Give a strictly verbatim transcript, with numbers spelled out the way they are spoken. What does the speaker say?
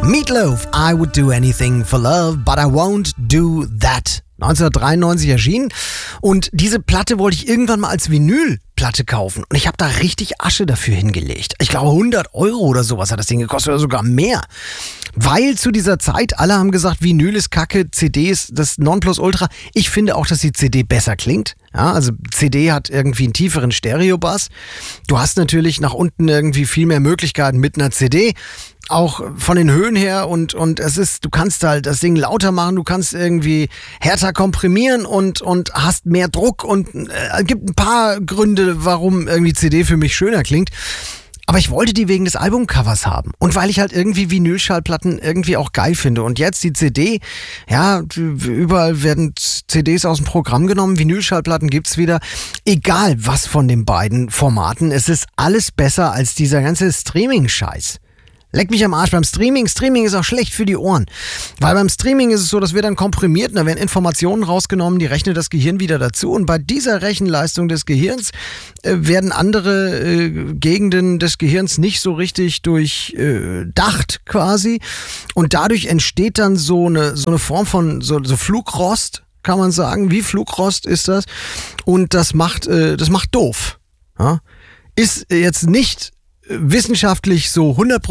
Meatloaf, I would do anything for love, but I won't do that. neunzehnhundertdreiundneunzig erschienen und diese Platte wollte ich irgendwann mal als Vinylplatte kaufen und ich habe da richtig Asche dafür hingelegt. Ich glaube hundert Euro oder sowas hat das Ding gekostet oder sogar mehr. Weil zu dieser Zeit alle haben gesagt, Vinyl ist kacke, C D ist das Nonplusultra. Ich finde auch, dass die C D besser klingt. Ja, also C D hat irgendwie einen tieferen Stereobass. Du hast natürlich nach unten irgendwie viel mehr Möglichkeiten mit einer C D. Auch von den Höhen her und, und es ist, du kannst halt das Ding lauter machen, du kannst irgendwie härter komprimieren und, und hast mehr Druck und äh, gibt ein paar Gründe, warum irgendwie C D für mich schöner klingt. Aber ich wollte die wegen des Albumcovers haben und weil ich halt irgendwie Vinylschallplatten irgendwie auch geil finde. Und jetzt die C D, ja, überall werden C Ds aus dem Programm genommen, Vinylschallplatten gibt's wieder. Egal was von den beiden Formaten, es ist alles besser als dieser ganze Streaming-Scheiß. Leck mich am Arsch beim Streaming. Streaming ist auch schlecht für die Ohren. Weil beim Streaming ist es so, das wird dann komprimiert und da werden Informationen rausgenommen, die rechnet das Gehirn wieder dazu. Und bei dieser Rechenleistung des Gehirns äh, werden andere äh, Gegenden des Gehirns nicht so richtig durchdacht äh, quasi. Und dadurch entsteht dann so eine, so eine Form von so, so Flugrost, kann man sagen. Wie Flugrost ist das? Und das macht, äh, das macht doof. Ja? Ist jetzt nicht wissenschaftlich so hundert Prozent